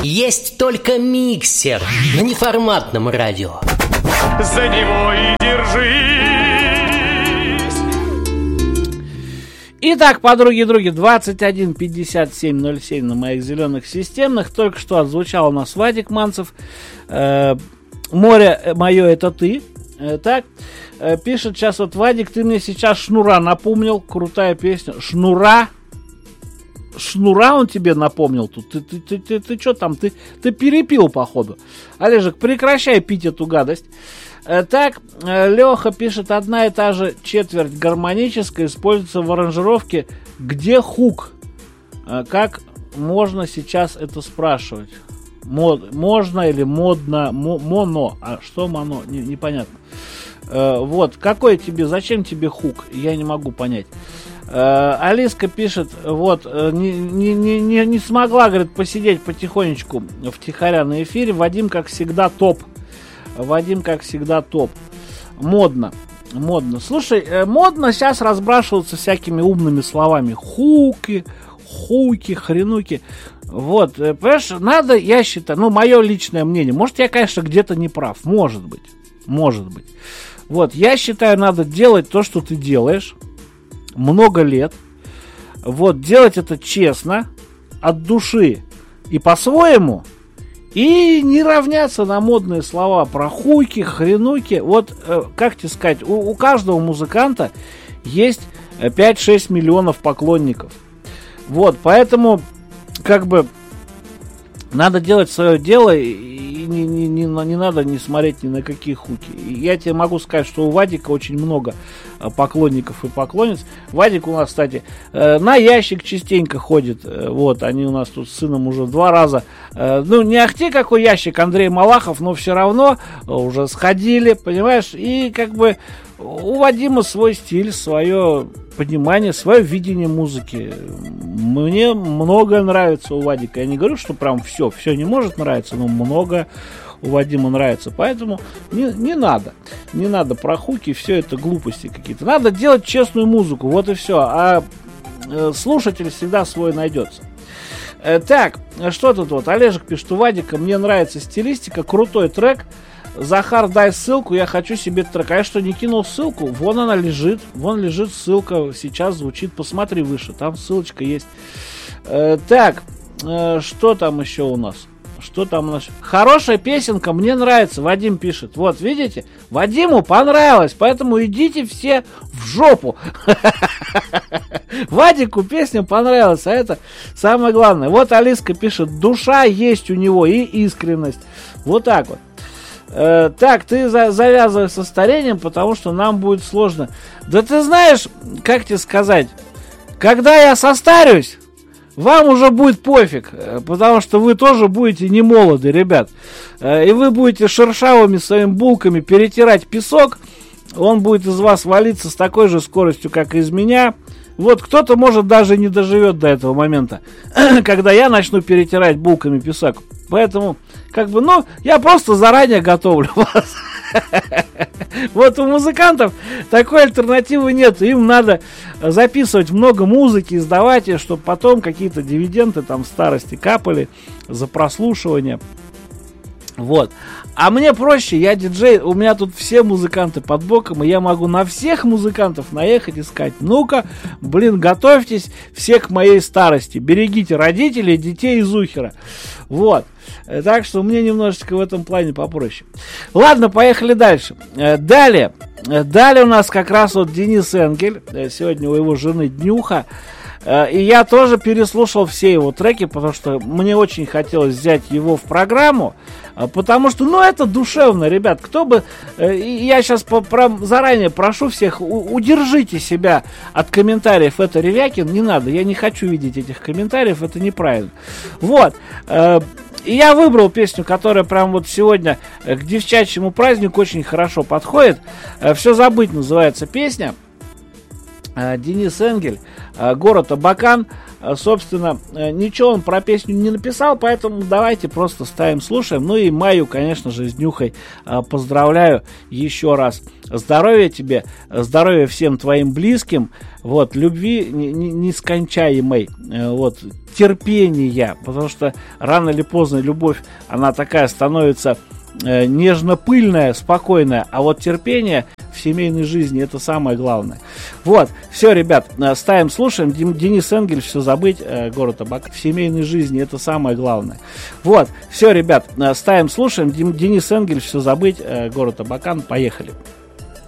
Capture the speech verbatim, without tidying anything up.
Есть только миксер на неформатном радио. За него и держись. Итак, подруги и други, двадцать один пятьдесят семь ноль семь на моих зеленых системных. Только что отзвучал у нас Вадик Манцев. Э, «Море мое, это ты». Э, так, э, пишет сейчас вот Вадик, ты мне сейчас «Шнура» напомнил. Крутая песня. «Шнура». Шнура он тебе напомнил тут. Ты, ты, ты, ты, ты что там? Ты, ты перепил, походу. Олежек, прекращай пить эту гадость. Э, так, э, Леха пишет, одна и та же четверть гармоническая используется в аранжировке. Где хук? Э, как можно сейчас это спрашивать? Мод, можно или модно? Мо, моно. А что моно? Не, непонятно. Э, вот, какой тебе, зачем тебе хук? Я не могу понять. Uh, Алиска пишет, вот, не, не, не, не смогла, говорит, посидеть потихонечку втихаря на эфире. Вадим, как всегда, топ. Вадим, как всегда, топ. Модно. Модно. Слушай, модно сейчас разбрашиваться всякими умными словами. Хуки, хуки, хренуки. Вот, понимаешь, надо, я считаю, ну, мое личное мнение. Может, я, конечно, где-то не прав. Может быть. Может быть. Вот, я считаю, надо делать то, что ты делаешь. Много лет. Вот, делать это честно, от души и по-своему. И не равняться на модные слова про хуйки, хренуки. Вот, э, как тебе сказать, у, у каждого музыканта есть пять-шесть миллионов поклонников. Вот, поэтому, как бы, надо делать свое дело, и не, не, не, не надо не смотреть ни на какие хуки. И я тебе могу сказать, что у Вадика очень много поклонников и поклонниц. Вадик у нас, кстати, на ящик частенько ходит. Вот, они у нас тут с сыном уже два раза. Ну, не ахти какой ящик, Андрей Малахов, но все равно уже сходили, понимаешь? И как бы у Вадима свой стиль, свое понимание, свое видение музыки. Мне многое нравится у Вадика. Я не говорю, что прям все, все не может нравиться, но много у Вадима нравится. Поэтому не, не надо. Не надо про хуки, все это глупости какие-то. Надо делать честную музыку, вот и все. А э, слушатель всегда свой найдется. Э, так, что тут вот? Олежек пишет, у Вадика мне нравится стилистика, крутой трек. Захар, дай ссылку, я хочу себе трек. А я что, не кинул ссылку? Вон она лежит. Вон лежит ссылка. Сейчас звучит. Посмотри выше. Там ссылочка есть. Э, так, э, что там еще у нас? Что там у нас? Хорошая песенка, мне нравится. Вадим пишет. Вот, видите? Вадиму понравилось. Поэтому идите все в жопу. Вадику песня понравилась. А это самое главное. Вот Алиска пишет. Душа есть у него и искренность. Вот так вот. Э, так, ты за, завязывай со старением, потому что нам будет сложно. Да ты знаешь, как тебе сказать, когда я состарюсь, вам уже будет пофиг, потому что вы тоже будете не молоды, ребят. Э, и вы будете шершавыми своими булками перетирать песок, он будет из вас валиться с такой же скоростью, как и из меня. Вот кто-то, может, даже не доживет до этого момента, когда я начну перетирать булками песок. Поэтому, как бы, ну, я просто заранее готовлю вас. Вот у музыкантов такой альтернативы нет. Им надо записывать много музыки, издавать ее, чтобы потом какие-то дивиденды там в старости капали за прослушивание. Вот. А мне проще, я диджей, у меня тут все музыканты под боком, и я могу на всех музыкантов наехать и сказать: ну-ка, блин, готовьтесь все к моей старости, берегите родителей, детей из ухера. Вот. Так что мне немножечко в этом плане попроще. Ладно, поехали дальше. Далее. Далее у нас как раз вот Денис Энгель. Сегодня у его жены днюха. И я тоже переслушал все его треки, потому что мне очень хотелось взять его в программу, потому что, ну, это душевно, ребят. Кто бы, я сейчас по, про, заранее прошу всех, у, удержите себя от комментариев, это Ревякин, не надо, я не хочу видеть этих комментариев, это неправильно. Вот. И я выбрал песню, которая прям вот сегодня к девчачьему празднику очень хорошо подходит. «Все забыть» называется песня. Денис Энгель, город Абакан. собственно, ничего он про песню не написал, поэтому давайте просто ставим, слушаем. Ну и Майю, конечно же, с Днюхой поздравляю еще раз. Здоровья тебе, здоровья всем твоим близким, вот, любви нескончаемой, вот, терпения, потому что рано или поздно любовь, она такая становится э, нежно-пыльная, спокойная, а вот терпение в семейной жизни — это самое главное. Вот, все, ребят, ставим, слушаем. Денис Энгель, «Все забыть», э, город Абакан. В семейной жизни — это самое главное. Вот, все, ребят, ставим, слушаем. Денис Энгель, «Все забыть», э, город Абакан. Поехали.